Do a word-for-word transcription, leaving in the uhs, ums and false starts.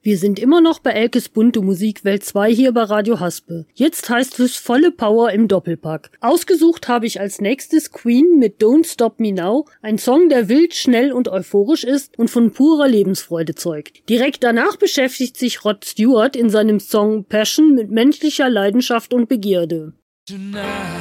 Wir sind immer noch bei Elkes bunte Musik Welt zwei hier bei Radio Haspe. Jetzt heißt es volle Power im Doppelpack. Ausgesucht habe ich als nächstes Queen mit Don't Stop Me Now, ein Song, der wild, schnell und euphorisch ist und von purer Lebensfreude zeugt. Direkt danach beschäftigt sich Rod Stewart in seinem Song Passion mit menschlicher Leidenschaft und Begierde. Tonight.